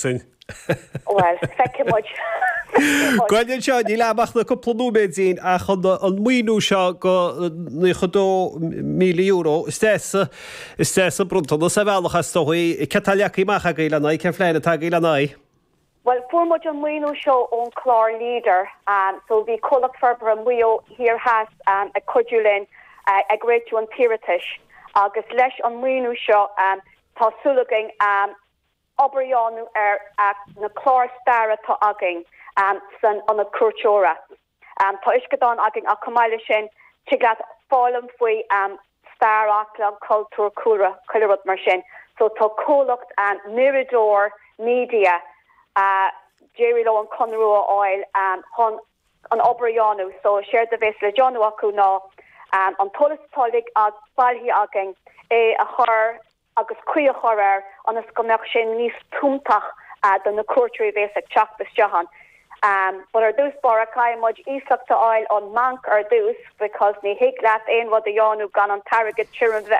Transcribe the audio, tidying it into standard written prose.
sin. Well, feice muid. Gailen seo ní leabach na cúpla méidín a chun an muoinú seo go €2,000,000 istéasa brunta sa bhealachas tóí cetáleachaí macha gaile na ce fléine tá gaile na. Well, for much on Wino show on Clar leader, so the Colloc Ferber and Wio here has a codulin, a great one Piratish, August Lesh on Wino show, Tassulaging, Obrionu na Clar Stara to Aging, son on a Kurchora, Toishkadon Aging a Kamalishin, Chiglat Fallen Fui, Star Aklam Culture Kura, Kulirut Marshin, so to Colloc and Mirador Media. Jerry Low and Conroe Oil on Obrianu, so shared the vessel John Waku no on Tolis Tolik at Balhi Aging a her agus queer horror on a scomection nis tumtach than the courtry basic chak the Jahan. But are those barakai much isak to oil on mank or those because ni hik lat in what the yonu gan on target children